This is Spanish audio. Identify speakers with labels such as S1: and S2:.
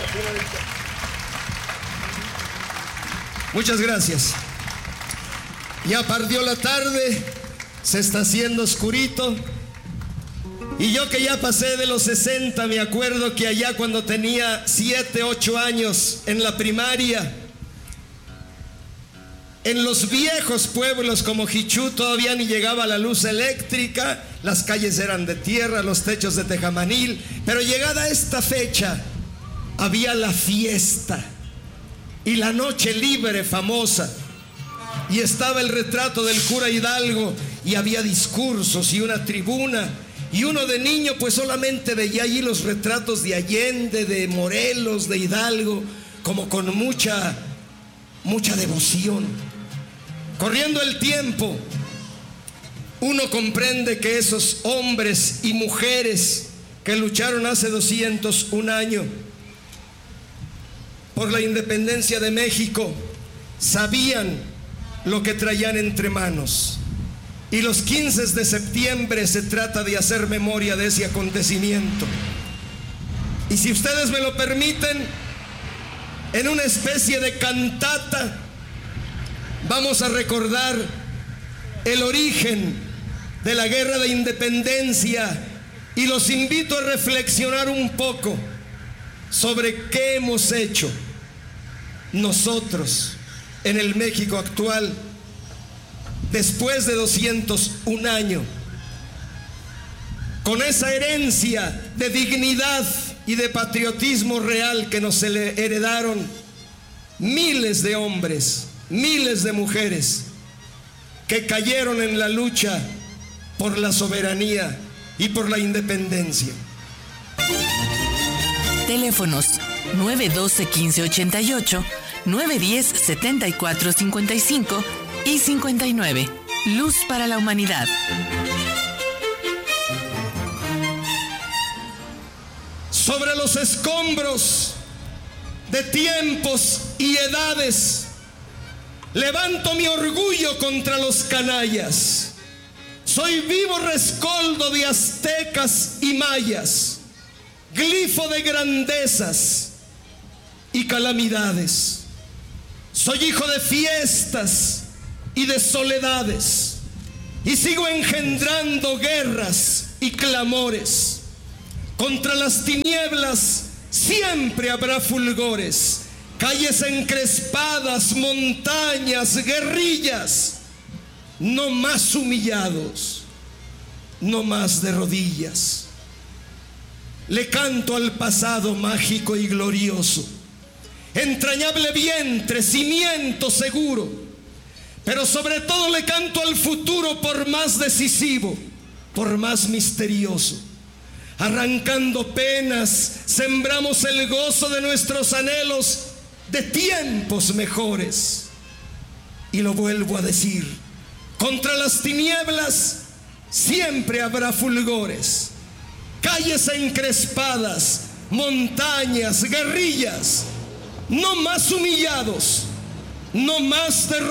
S1: Muchas gracias. Ya partió la tarde, se está haciendo oscurito. Y yo que ya pasé de los 60, me acuerdo que allá cuando tenía 7, 8 años en la primaria, en los viejos pueblos como Jichú todavía ni llegaba la luz eléctrica, las calles eran de tierra, los techos de tejamanil, pero llegada esta fecha había la fiesta y la noche libre famosa, y estaba el retrato del cura Hidalgo y había discursos y una tribuna, y uno de niño pues solamente veía allí los retratos de Allende, de Morelos, de Hidalgo, como con mucha devoción. Corriendo el tiempo, uno comprende que esos hombres y mujeres que lucharon hace 201 años por la independencia de México sabían lo que traían entre manos. Y los 15 de septiembre se trata de hacer memoria de ese acontecimiento. Y si ustedes me lo permiten, en una especie de cantata, vamos a recordar el origen de la guerra de independencia y los invito a reflexionar un poco sobre qué hemos hecho nosotros en el México actual después de 201 años, con esa herencia de dignidad y de patriotismo real que nos heredaron miles de hombres, miles de mujeres que cayeron en la lucha por la soberanía y por la independencia.
S2: Teléfonos 912-1588, 910-7455 y 59. Luz para la humanidad.
S1: Sobre los escombros de tiempos y edades, levanto mi orgullo contra los canallas. Soy vivo rescoldo de aztecas y mayas, glifo de grandezas y calamidades. Soy hijo de fiestas y de soledades, y sigo engendrando guerras y clamores. Contra las tinieblas siempre habrá fulgores, calles encrespadas, montañas, guerrillas. No más humillados, no más de rodillas. Le canto al pasado mágico y glorioso, entrañable vientre, cimiento seguro, pero sobre todo le canto al futuro por más decisivo, por más misterioso. Arrancando penas, sembramos el gozo de nuestros anhelos de tiempos mejores. Y lo vuelvo a decir, contra las tinieblas siempre habrá fulgores, calles encrespadas, montañas, guerrillas. No más humillados, no más derrotados.